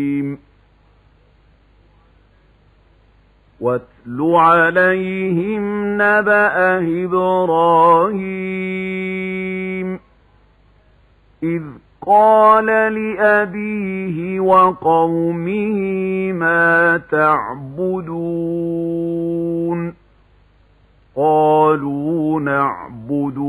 واتل عليهم نبأ إبراهيم إذ قال لأبيه وقومه ما تعبدون قالوا نعبد